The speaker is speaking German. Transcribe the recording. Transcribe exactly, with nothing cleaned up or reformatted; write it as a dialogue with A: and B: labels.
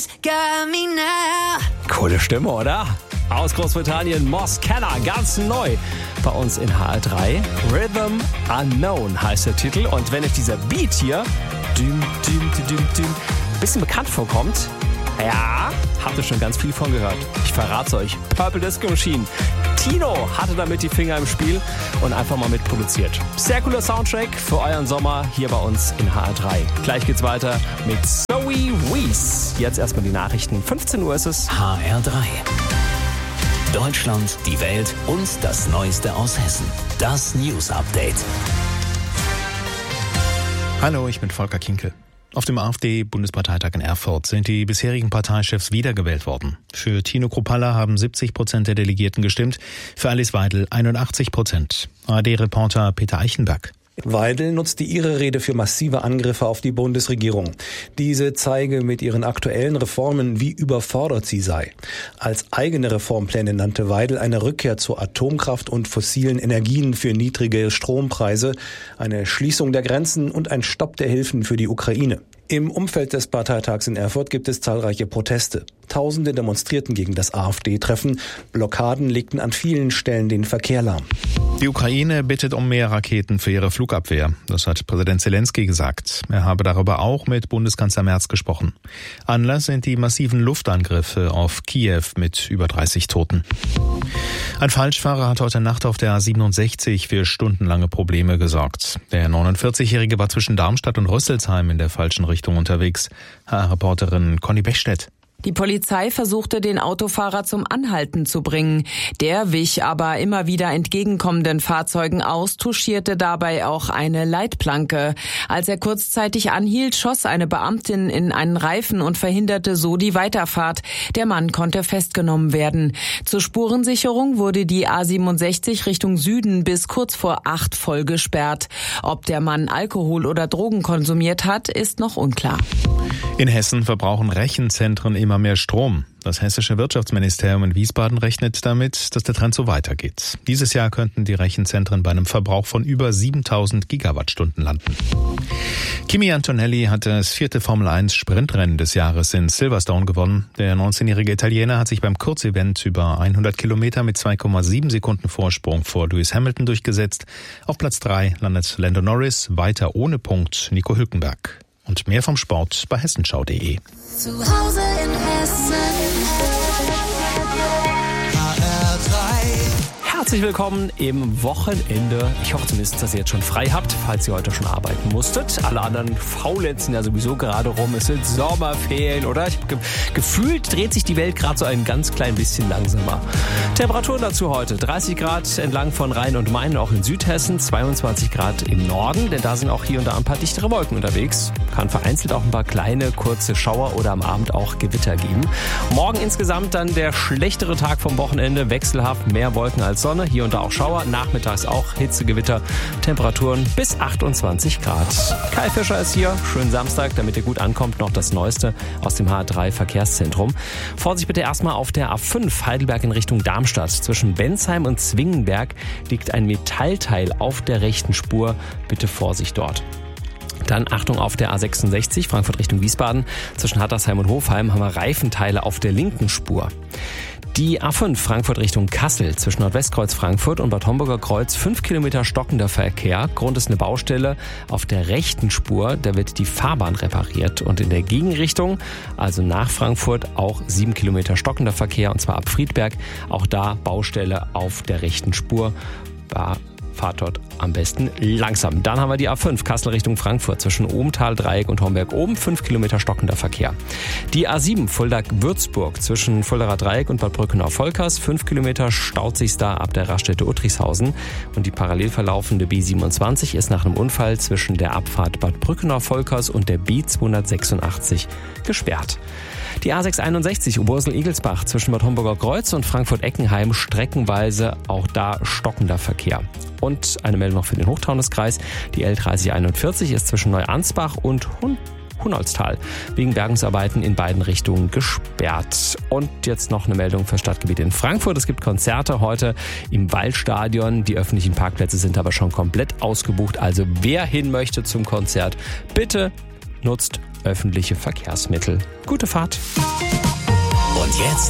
A: Coole Stimme, oder? Aus Großbritannien, Moss Kenner, ganz neu bei uns in H R drei. Rhythm Unknown heißt der Titel. Und wenn euch dieser Beat hier düm, düm, düm, düm, ein bisschen bekannt vorkommt, ja, habt ihr schon ganz viel von gehört. Ich verrat's euch. Purple Disco Machine. Tino hatte damit die Finger im Spiel und einfach mal mitproduziert. Sehr cooler Soundtrack für euren Sommer hier bei uns in H R drei. Gleich geht's weiter mit Zoe Wees. Jetzt erstmal die Nachrichten. fünfzehn Uhr ist es.
B: H R drei. Deutschland, die Welt und das Neueste aus Hessen. Das News Update.
C: Hallo, ich bin Volker Kinkel. Auf dem AfD-Bundesparteitag in Erfurt sind die bisherigen Parteichefs wiedergewählt worden. Für Tino Kruppalla haben siebzig Prozent der Delegierten gestimmt, für Alice Weidel einundachtzig Prozent. A R D-Reporter Peter Eichenberg.
D: Weidel nutzte ihre Rede für massive Angriffe auf die Bundesregierung. Diese zeige mit ihren aktuellen Reformen, wie überfordert sie sei. Als eigene Reformpläne nannte Weidel eine Rückkehr zur Atomkraft und fossilen Energien für niedrige Strompreise, eine Schließung der Grenzen und ein Stopp der Hilfen für die Ukraine. Im Umfeld des Parteitags in Erfurt gibt es zahlreiche Proteste. Tausende demonstrierten gegen das AfD-Treffen. Blockaden legten an vielen Stellen den Verkehr lahm.
C: Die Ukraine bittet um mehr Raketen für ihre Flugabwehr. Das hat Präsident Zelensky gesagt. Er habe darüber auch mit Bundeskanzler Merz gesprochen. Anlass sind die massiven Luftangriffe auf Kiew mit über dreißig Toten. Ein Falschfahrer hat heute Nacht auf der A siebenundsechzig für stundenlange Probleme gesorgt. Der neunundvierzigjährige war zwischen Darmstadt und Rüsselsheim in der falschen Richtung unterwegs. H R-Reporterin Conny Bechstedt.
E: Die Polizei versuchte, den Autofahrer zum Anhalten zu bringen. Der wich aber immer wieder entgegenkommenden Fahrzeugen aus, touchierte dabei auch eine Leitplanke. Als er kurzzeitig anhielt, schoss eine Beamtin in einen Reifen und verhinderte so die Weiterfahrt. Der Mann konnte festgenommen werden. Zur Spurensicherung wurde die A siebenundsechzig Richtung Süden bis kurz vor acht voll gesperrt. Ob der Mann Alkohol oder Drogen konsumiert hat, ist noch unklar.
C: In Hessen verbrauchen Rechenzentren immer mehr Strom. Das hessische Wirtschaftsministerium in Wiesbaden rechnet damit, dass der Trend so weitergeht. Dieses Jahr könnten die Rechenzentren bei einem Verbrauch von über siebentausend Gigawattstunden landen. Kimi Antonelli hat das vierte Formel eins Sprintrennen des Jahres in Silverstone gewonnen. Der neunzehnjährige Italiener hat sich beim Kurzevent über hundert Kilometer mit zwei Komma sieben Sekunden Vorsprung vor Lewis Hamilton durchgesetzt. Auf Platz drei landet Lando Norris, weiter ohne Punkt Nico Hülkenberg. Und mehr vom Sport bei hessenschau punkt de.
F: Zu Hause in Hessen. H R drei.
A: Herzlich willkommen im Wochenende. Ich hoffe zumindest, dass ihr jetzt schon frei habt, falls ihr heute schon arbeiten musstet. Alle anderen faulenzen ja sowieso gerade rum. Es sind Sommerferien, oder? Ich hab ge- gefühlt dreht sich die Welt gerade so ein ganz klein bisschen langsamer. Temperaturen dazu heute. dreißig Grad entlang von Rhein und Main, auch in Südhessen. zweiundzwanzig Grad im Norden, denn da sind auch hier und da ein paar dichtere Wolken unterwegs. Kann vereinzelt auch ein paar kleine, kurze Schauer oder am Abend auch Gewitter geben. Morgen insgesamt dann der schlechtere Tag vom Wochenende. Wechselhaft, mehr Wolken als Sonne. Hier und da auch Schauer, nachmittags auch Hitze, Gewitter, Temperaturen bis achtundzwanzig Grad. Kai Fischer ist hier, schönen Samstag, damit ihr gut ankommt, noch das Neueste aus dem H R drei Verkehrszentrum. Vorsicht bitte erstmal auf der A fünf Heidelberg in Richtung Darmstadt. Zwischen Bensheim und Zwingenberg liegt ein Metallteil auf der rechten Spur. Bitte Vorsicht dort. Dann Achtung auf der A sechsundsechzig, Frankfurt Richtung Wiesbaden. Zwischen Hattersheim und Hofheim haben wir Reifenteile auf der linken Spur. Die A fünf Frankfurt Richtung Kassel zwischen Nordwestkreuz Frankfurt und Bad Homburger Kreuz fünf Kilometer stockender Verkehr. Grund ist eine Baustelle auf der rechten Spur. Da wird die Fahrbahn repariert. Und in der Gegenrichtung, also nach Frankfurt, auch sieben Kilometer stockender Verkehr. Und zwar ab Friedberg. Auch da Baustelle auf der rechten Spur. War Fahrt dort am besten langsam. Dann haben wir die A fünf Kassel Richtung Frankfurt zwischen Ohmtal-Dreieck und Homberg-Oben, fünf Kilometer stockender Verkehr. Die A sieben Fulda-Würzburg zwischen Fuldaer Dreieck und Bad Brückenau-Volkers, fünf Kilometer staut sich da ab der Raststätte Uttrichshausen. Und die parallel verlaufende B siebenundzwanzig ist nach einem Unfall zwischen der Abfahrt Bad Brückenau-Volkers und der B zweihundertsechsundachtzig gesperrt. Die A sechshunderteinundsechzig Obersel-Igelsbach zwischen Bad Homburger Kreuz und Frankfurt-Eckenheim streckenweise auch da stockender Verkehr. Und eine Meldung noch für den Hochtaunuskreis. Die L dreißig einundvierzig ist zwischen Neuansbach und Hund Hunnolstal wegen Bergungsarbeiten in beiden Richtungen gesperrt. Und jetzt noch eine Meldung für Stadtgebiete in Frankfurt. Es gibt Konzerte heute im Waldstadion. Die öffentlichen Parkplätze sind aber schon komplett ausgebucht. Also wer hin möchte zum Konzert, bitte nutzt öffentliche Verkehrsmittel. Gute Fahrt.
B: Und jetzt